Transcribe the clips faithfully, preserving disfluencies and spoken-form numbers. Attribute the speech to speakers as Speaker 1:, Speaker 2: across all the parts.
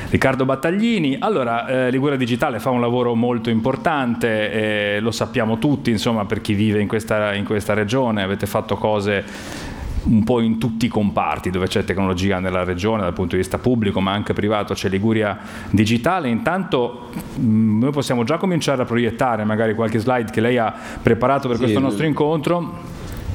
Speaker 1: Riccardo Battaglini. Allora, eh, Liguria Digitale fa un lavoro molto importante, eh, lo sappiamo tutti, insomma, per chi vive in questa, in questa regione. Avete fatto cose un po' in tutti i comparti dove c'è tecnologia nella regione, dal punto di vista pubblico ma anche privato c'è Liguria Digitale. Intanto mh, noi possiamo già cominciare a proiettare magari qualche slide che lei ha preparato per sì, questo nostro incontro.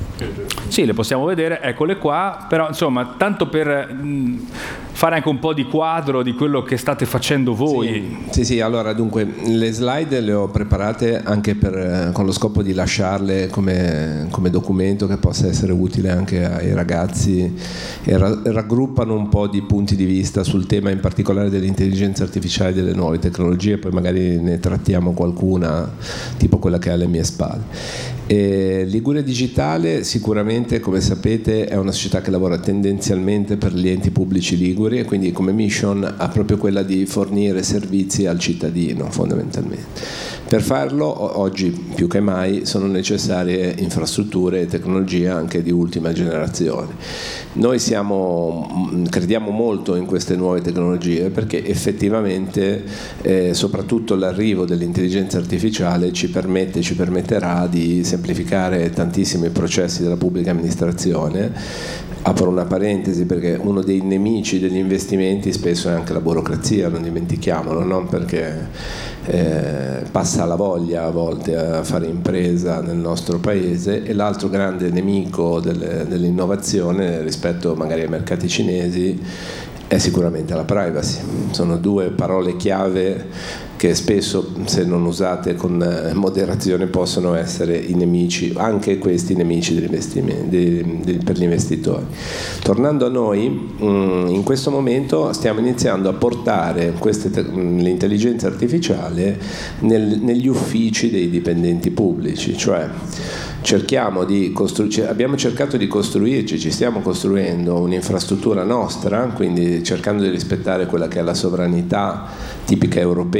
Speaker 1: Sì, le possiamo vedere, eccole qua, però insomma, tanto per mh, fare anche un po' di quadro di quello che state facendo voi.
Speaker 2: Sì, sì, sì, allora dunque le slide le ho preparate anche per, con lo scopo di lasciarle come, come documento che possa essere utile anche ai ragazzi e ra- raggruppano un po' di punti di vista sul tema in particolare dell'intelligenza artificiale e delle nuove tecnologie, poi magari ne trattiamo qualcuna tipo quella che è alle mie spalle. E Liguria Digitale sicuramente, come sapete, è una società che lavora tendenzialmente per gli enti pubblici liguri e quindi come mission ha proprio quella di fornire servizi al cittadino fondamentalmente. Per farlo oggi più che mai sono necessarie infrastrutture e tecnologie anche di ultima generazione. Noi siamo, crediamo molto in queste nuove tecnologie perché effettivamente eh, soprattutto l'arrivo dell'intelligenza artificiale ci permette, ci permetterà di semplificare tantissimi processi della pubblica amministrazione. Apro una parentesi perché uno dei nemici degli investimenti spesso è anche la burocrazia, non dimentichiamolo, no? Perché eh, passa la voglia a volte a fare impresa nel nostro paese, e l'altro grande nemico delle, dell'innovazione rispetto magari ai mercati cinesi è sicuramente la privacy. Sono due parole chiave che spesso, se non usate con moderazione, possono essere i nemici, anche questi nemici degli investimenti, di, di, per gli investitori. Tornando a noi, in questo momento stiamo iniziando a portare queste, l'intelligenza artificiale nel, negli uffici dei dipendenti pubblici, cioè cerchiamo di costru- abbiamo cercato di costruirci, ci stiamo costruendo un'infrastruttura nostra, quindi cercando di rispettare quella che è la sovranità tipica europea